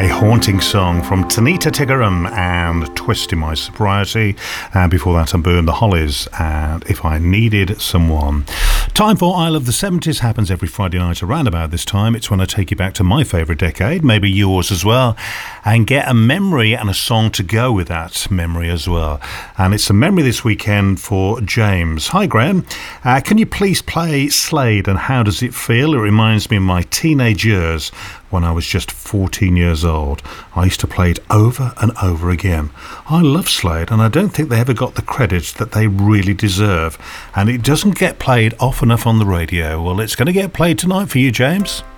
A haunting song from Tanita Tikaram and Twisting My Sobriety. And before that, I Burn the Hollies and If I Needed Someone. Time for I Love the 70s happens every Friday night around about this time. It's when I take you back to my favourite decade, maybe yours as well, and get a memory and a song to go with that memory as well. And it's a memory this weekend for James. Hi, Graham. Can you please play Slade and How Does It Feel? It reminds me of my teenage years when I was just 14 years old. I used to play it over and over again. I love Slade, and I don't think they ever got the credit that they really deserve. And it doesn't get played often enough on the radio. Well, it's going to get played tonight for you, James.